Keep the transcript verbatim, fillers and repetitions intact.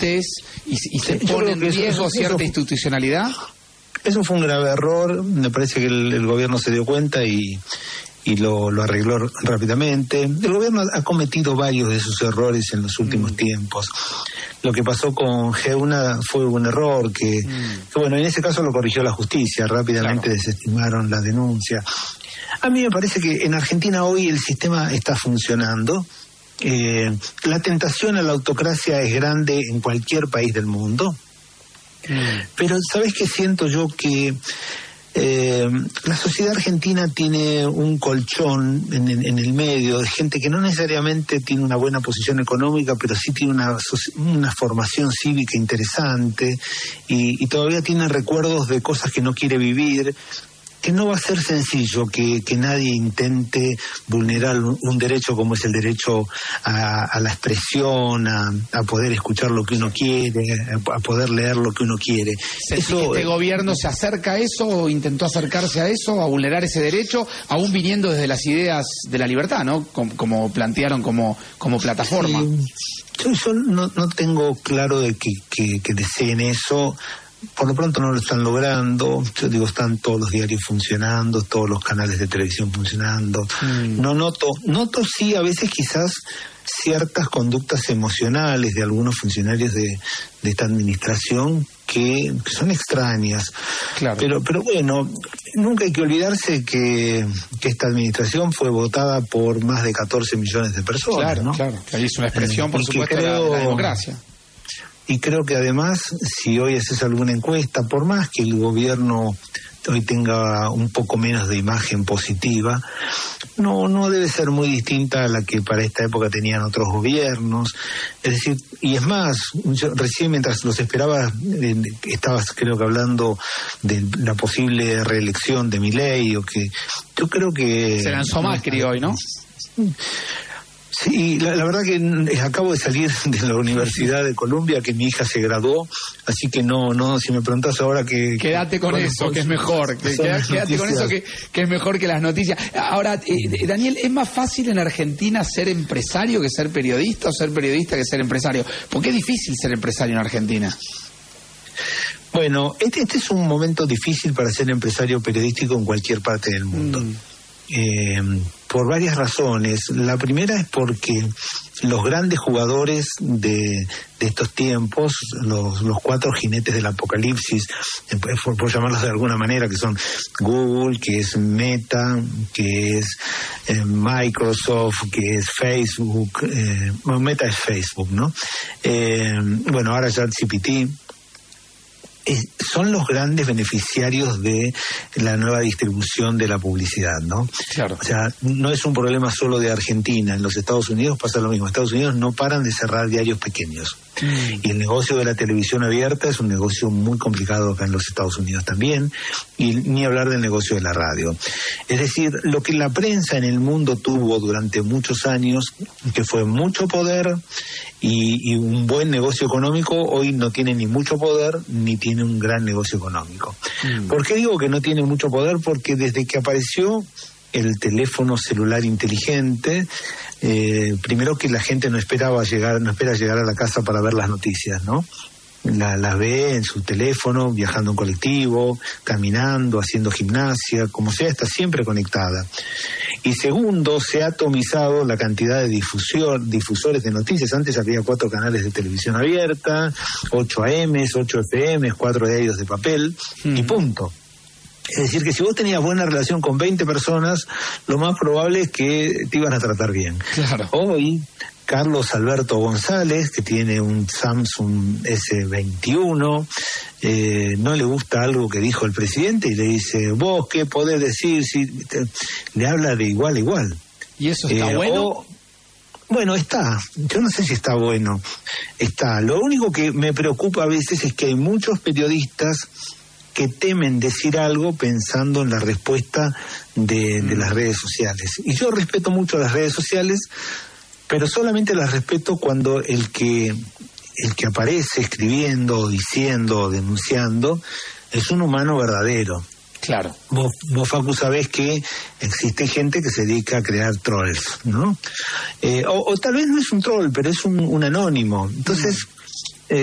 límites y, y se Yo pone en creo que riesgo eso, cierta eso, institucionalidad. Eso fue un grave error, me parece que el, el gobierno se dio cuenta y, y lo, lo arregló rápidamente. El gobierno ha cometido varios de sus errores en los últimos mm. tiempos. Lo que pasó con Geuna fue un error que, mm. que, bueno, en ese caso lo corrigió la justicia, rápidamente claro. desestimaron la denuncia. A mí me parece que en Argentina hoy el sistema está funcionando. Eh, la tentación a la autocracia es grande en cualquier país del mundo. Pero ¿sabes qué siento yo? Que eh, la sociedad argentina tiene un colchón en, en, en el medio de gente que no necesariamente tiene una buena posición económica, pero sí tiene una, una formación cívica interesante y, y todavía tiene recuerdos de cosas que no quiere vivir, que no va a ser sencillo que, que nadie intente vulnerar un derecho como es el derecho a, a la expresión, a, a poder escuchar lo que uno quiere, a poder leer lo que uno quiere. Eso, ¿este gobierno se acerca a eso o intentó acercarse a eso, a vulnerar ese derecho, aún viniendo desde las ideas de la libertad, ¿no? Como, como plantearon como, como plataforma. Sí. Yo, yo no, no tengo claro de que, que, que deseen eso. Por lo pronto no lo están logrando. Yo digo, están todos los diarios funcionando, todos los canales de televisión funcionando. Mm. No noto, noto sí a veces quizás ciertas conductas emocionales de algunos funcionarios de, de esta administración que, que son extrañas. Claro. Pero, pero bueno, nunca hay que olvidarse que, que esta administración fue votada por más de catorce millones de personas, claro, ¿no? Claro, que ahí es una expresión, eh, por supuesto, creo, de, la, de la democracia. Y creo que además, si hoy haces alguna encuesta, por más que el gobierno hoy tenga un poco menos de imagen positiva, no no debe ser muy distinta a la que para esta época tenían otros gobiernos. Es decir, y es más, yo recién mientras los esperaba, eh, estabas creo que hablando de la posible reelección de Milei, o que yo creo que... Se lanzó Macri hoy, ¿no? Sí, la, la verdad que acabo de salir de la Universidad de Columbia, que mi hija se graduó, así que no, no, si me preguntás ahora que... Quédate con bueno, eso, que es mejor, que, quédate, quédate con eso que, que es mejor que las noticias. Ahora, eh, Daniel, ¿es más fácil en Argentina ser empresario que ser periodista, o ser periodista que ser empresario? ¿Por qué es difícil ser empresario en Argentina? Bueno, este, este es un momento difícil para ser empresario periodístico en cualquier parte del mundo. Mm. Eh, por varias razones. La primera es porque los grandes jugadores de, de estos tiempos, los, los cuatro jinetes del apocalipsis, eh, por, por llamarlos de alguna manera, que son Google, que es Meta, que es eh, Microsoft, que es Facebook, eh, bueno, Meta es Facebook, ¿no? Eh, bueno, ahora ya G P T. Eh, son los grandes beneficiarios de la nueva distribución de la publicidad, ¿no? Claro. O sea, no es un problema solo de Argentina. En los Estados Unidos pasa lo mismo. Estados Unidos no paran de cerrar diarios pequeños. Mm. Y el negocio de la televisión abierta es un negocio muy complicado acá en los Estados Unidos también. Y ni hablar del negocio de la radio. Es decir, lo que la prensa en el mundo tuvo durante muchos años, que fue mucho poder y, y un buen negocio económico, hoy no tiene ni mucho poder ni tiene un gran negocio económico. Mm. ¿Por qué digo que no tiene mucho poder? Porque desde que apareció el teléfono celular inteligente, eh, primero que la gente no esperaba llegar, no espera llegar a la casa para ver las noticias, ¿no? La, las ve en su teléfono, viajando en colectivo, caminando, haciendo gimnasia, como sea, está siempre conectada. Y segundo, se ha atomizado la cantidad de difusión, difusores de noticias. Antes había cuatro canales de televisión abierta, ocho A Ms, ocho F Ms, cuatro diarios de papel, mm. y punto. Es decir, que si vos tenías buena relación con veinte personas, lo más probable es que te iban a tratar bien. Claro. Hoy, Carlos Alberto González, que tiene un Samsung ese veintiuno, eh, no le gusta algo que dijo el presidente y le dice, vos qué podés decir, si te... le habla de igual a igual. ¿Y eso está eh, bueno? O... Bueno, está. Yo no sé si está bueno. Está. Lo único que me preocupa a veces es que hay muchos periodistas que temen decir algo pensando en la respuesta de, de mm. las redes sociales. Y yo respeto mucho las redes sociales, pero solamente las respeto cuando el que el que aparece escribiendo, diciendo, denunciando, es un humano verdadero. Claro. Vos, vos Facu, sabés que existe gente que se dedica a crear trolls, ¿no? Eh, o, o tal vez no es un troll, pero es un, un anónimo. Entonces, mm.